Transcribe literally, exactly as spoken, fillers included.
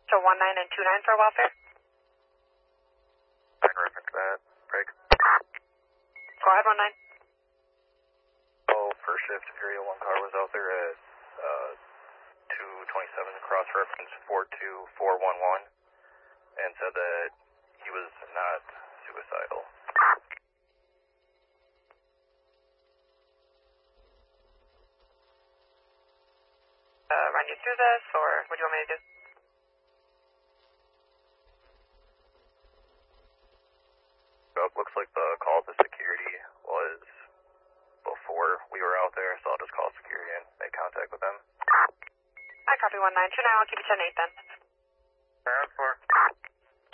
So one nine and two nine for welfare? I can reference that. Break. Go ahead, one nine. Oh, first shift, area one car was out there at uh, two twenty-seven, cross reference four two four one one, and said that he was not suicidal. Uh, run you through this, or what do you want me to do? Well, looks like the call to security was before we were out there, so I'll just call security and make contact with them. I copy one nine two nine. I'll keep you ten eight then.